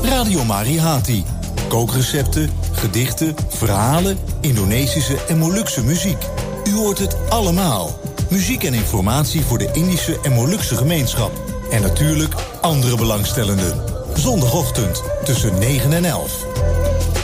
Radio Marihati. Kookrecepten, gedichten, verhalen, Indonesische en Molukse muziek. U hoort het allemaal. Muziek en informatie voor de Indische en Molukse gemeenschap. En natuurlijk andere belangstellenden. Zondagochtend tussen 9 en 11.